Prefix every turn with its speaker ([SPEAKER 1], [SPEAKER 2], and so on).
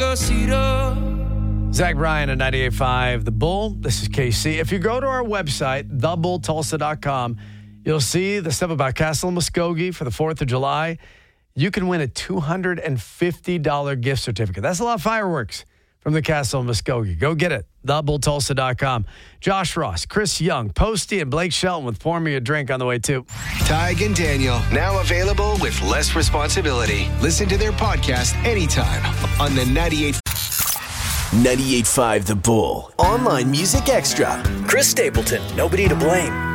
[SPEAKER 1] Despacito.
[SPEAKER 2] Zach Bryan at 98.5 The Bull. This is KC. If you go to our website, thebulltulsa.com, you'll see the stuff about Castle Muskogee for the 4th of July. You can win a $250 gift certificate. That's a lot of fireworks from the Castle Muskogee. Go get it. TheBullTulsa.com. Josh Ross, Chris Young, Posty, and Blake Shelton with Pour Me a Drink on the way, too.
[SPEAKER 3] Tig and Daniel, now available with less responsibility. Listen to their podcast anytime on the
[SPEAKER 4] 98.5 The Bull. Online Music Extra. Chris Stapleton, Nobody to Blame.